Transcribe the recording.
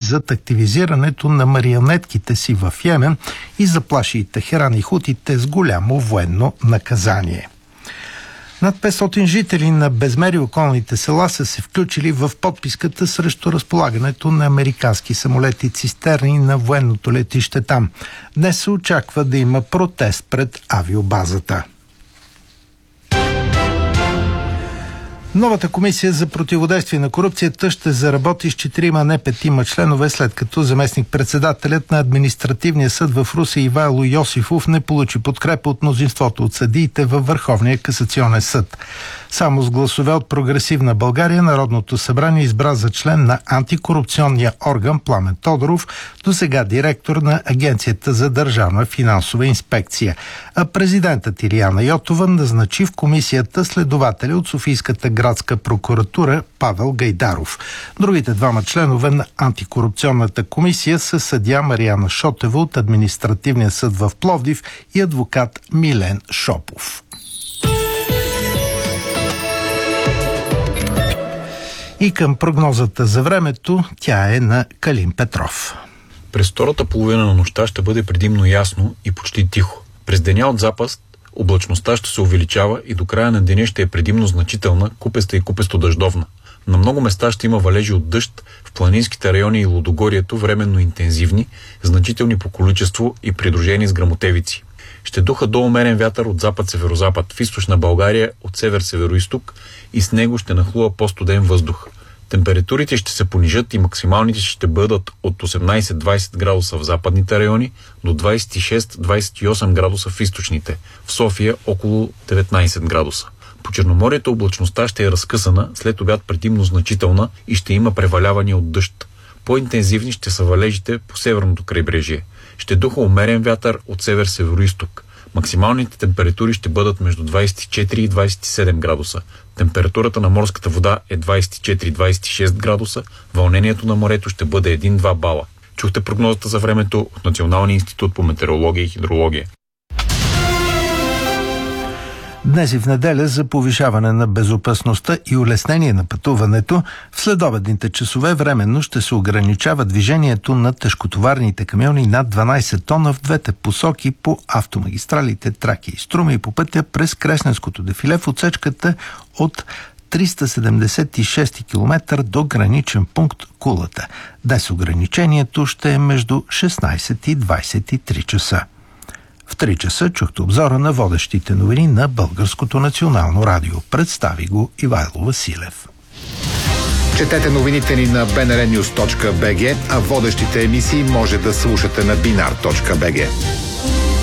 зад активизирането на марионетките си в Йемен и заплаши Техеран и хутите с голямо военно наказание. Над 500 жители на безмери околните села са се включили в подписката срещу разполагането на американски самолети цистерни на военното летище там. Днес се очаква да има протест пред авиобазата. Новата комисия за противодействие на корупцията ще заработи с 4, а не 5 членове, след като заместник-председателят на административния съд в Русе Ивайло Йосифов не получи подкрепа от мнозинството от съдиите във Върховния касационен съд. Само с гласове от Прогресивна България Народното събрание избра за член на антикорупционния орган Пламен Тодоров, досега директор на Агенцията за държавна финансова инспекция. А президентът Илияна Йотова назначи в комисията следователя от Софийската градска прокуратура Павел Гайдаров. Другите двама членове на антикорупционната комисия са съдия Мариана Шотева от Административния съд в Пловдив и адвокат Милен Шопов. И към прогнозата за времето, тя е на Калин Петров. През втората половина на нощта ще бъде предимно ясно и почти тихо. През деня от запад облачността ще се увеличава и до края на деня ще е предимно значителна, купеста и купесто-дъждовна. На много места ще има валежи от дъжд, в планинските райони и Лудогорието временно интензивни, значителни по количество и придружени с гръмотевици. Ще духа до умерен вятър от запад-северозапад в източна България от север-североизток и с него ще нахлува по-студен въздух. Температурите ще се понижат и максималните ще бъдат от 18-20 градуса в западните райони до 26-28 градуса в източните, в София около 19 градуса. По Черноморието облачността ще е разкъсана, след обяд предимно значителна и ще има превалявания от дъжд. По-интензивни ще са валежите по северното крайбрежие. Ще духа умерен вятър от север-североизток. Максималните температури ще бъдат между 24 и 27 градуса. Температурата на морската вода е 24-26 градуса. Вълнението на морето ще бъде 1-2 бала. Чухте прогнозата за времето от Националния институт по метеорология и хидрология. Днес и в неделя за повишаване на безопасността и улеснение на пътуването, в следобедните часове временно ще се ограничава движението на тежкотоварните камиони над 12 тона в двете посоки по автомагистралите Тракия и Струма и по пътя през Кресненското дефиле в отсечката от 376 км до граничен пункт Кулата. Днес ограничението ще е между 16 и 23 часа. В 3 часа чухте обзора на водещите новини на Българското национално радио. Представи го Ивайло Василев. Четете новините ни на bnrnews.bg, а водещите емисии може да слушате на binar.bg.